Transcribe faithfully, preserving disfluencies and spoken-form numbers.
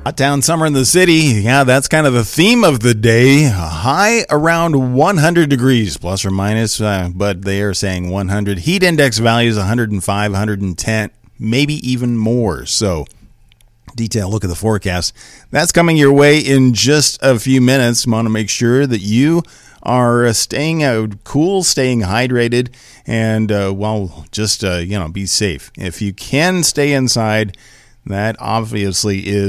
Hot town summer in the city. Yeah, that's kind of the theme of the day. A high around one hundred degrees, plus or minus, uh, but they are saying one hundred. Heat index values one hundred five, one hundred ten, maybe even more. So, detailed look at the forecast. That's coming your way in just a few minutes. Want to make sure that you are staying out cool, staying hydrated, and, uh, well, just, uh, you know, be safe. If you can stay inside, that obviously is